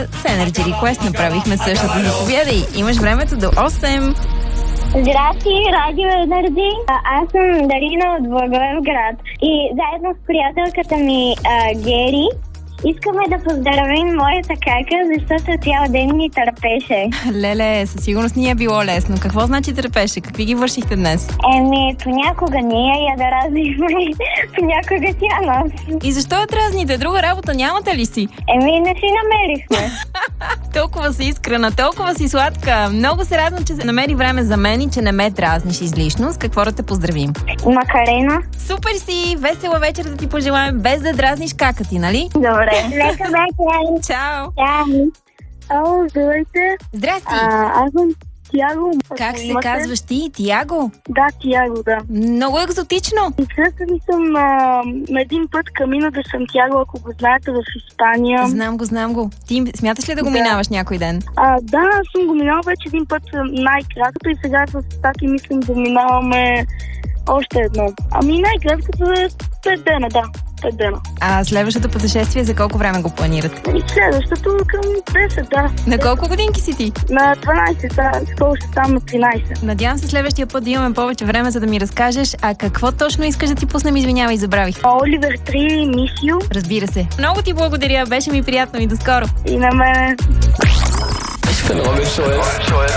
с Energy Request направихме същата. Заповядай, имаш времето до 8. Здрасти, Радио Енерджи. Аз съм Дарина от Благоевград и заедно с приятелката ми Гери искаме да поздравим моята кака, защото цял ден ни търпеше. Леле, със сигурност ни е било лесно. Какво значи търпеше? Какви ги вършихте днес? Понякога ние я да разнихме, понякога тя нас. И защо я дразните? Друга работа нямате ли си? Не си намерихме. Толкова си искрена, толкова си сладка. Много се радвам, че се намери време за мен и че не ме дразниш излишно. С какво да те поздравим? Макарена. Супер си! Весела вечер да ти пожелаем, без да дразниш кака ти, нали? Добре. Лека вечер. Чао! Чао. Ало, здравейте. Здрасти! Аз съм Тиаго. Как се казваш ти? Тиаго? Да, Тиаго, да. Много екзотично. Срещали съм на един път Камино де Сантьяго, ако го знаете, в Испания. Знам го. Ти смяташ ли да го минаваш някой ден? Да, съм го минала вече един път най-краткото и сега с Таки мислим да минаваме още едно. Най-краткото е 5 дена, да. 5 дена. А следващото пътешествие за колко време го планирате? И следващото към 10, да. На колко годинки си ти? На 12, да. Скоро ще стана на 13. Надявам се следващия път да имаме повече време, за да ми разкажеш. А какво точно искаш да ти пуснем? Извинявай, забравих. Оливер 3, Мисио. Разбира се. Много ти благодаря. Беше ми приятно и до скоро. И на мен. Ich bin Robin Schulz.